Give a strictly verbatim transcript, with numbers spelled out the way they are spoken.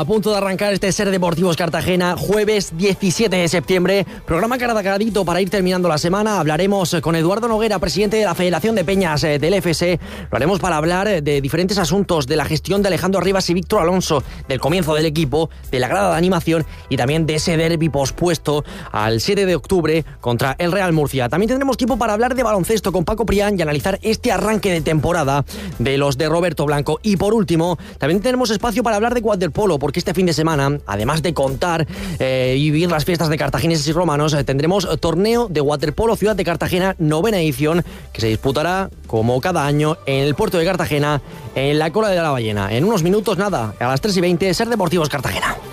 A punto de arrancar este Ser Deportivos Cartagena, jueves diecisiete de septiembre, programa cargadito para ir terminando la semana. Hablaremos con Eduardo Noguera, presidente de la Federación de Peñas del F S. Lo haremos para hablar de diferentes asuntos, de la gestión de Alejandro Rivas y Víctor Alonso, del comienzo del equipo, de la grada de animación y también de ese derbi pospuesto al siete de octubre contra el Real Murcia. También tendremos tiempo para hablar de baloncesto con Paco Prián y analizar este arranque de temporada de los de Roberto Blanco. Y por último, también tenemos espacio para hablar de waterpolo, porque este fin de semana, además de contar eh, y vivir las fiestas de cartagineses y romanos, eh, tendremos torneo de waterpolo Ciudad de Cartagena, novena edición, que se disputará, como cada año, en el puerto de Cartagena, en la Cola de la Ballena. En unos minutos, nada, a las tres y veinte, Ser Deportivos Cartagena.